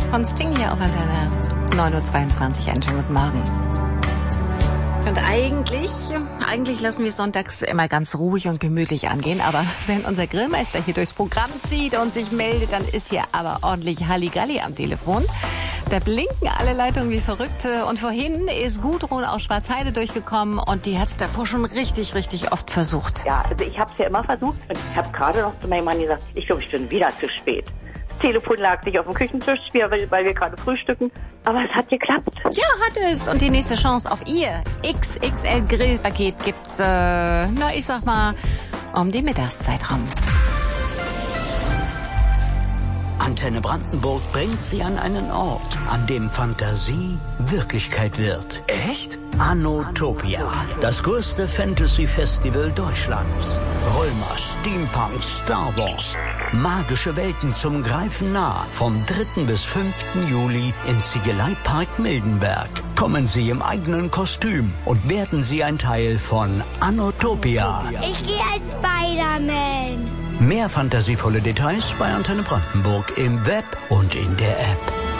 von Sting hier auf Antenne. 9:22 Uhr, einen schönen guten Morgen. Und eigentlich lassen wir sonntags immer ganz ruhig und gemütlich angehen, aber wenn unser Grillmeister hier durchs Programm zieht und sich meldet, dann ist hier aber ordentlich Halligalli am Telefon. Da blinken alle Leitungen wie verrückt. Und vorhin ist Gudrun aus Schwarzheide durchgekommen und die hat es davor schon richtig oft versucht. Ja, also ich habe es ja immer versucht und ich habe gerade noch zu meinem Mann gesagt, ich glaube, ich bin wieder zu spät. Das Telefon lag nicht auf dem Küchentisch, weil wir gerade frühstücken, aber es hat geklappt. Ja, hat es. Und die nächste Chance auf ihr XXL Grillpaket gibt's, ich sag mal, um die Mittagszeit rum. Antenne Brandenburg bringt Sie an einen Ort, an dem Fantasie Wirklichkeit wird. Echt? Anotopia, das größte Fantasy-Festival Deutschlands. Römer, Steampunk, Star Wars. Magische Welten zum Greifen nah. Vom 3. bis 5. Juli im Ziegeleipark Mildenberg. Kommen Sie im eigenen Kostüm und werden Sie ein Teil von Anotopia. Ich gehe als Spider-Man. Mehr fantasievolle Details bei Antenne Brandenburg im Web und in der App.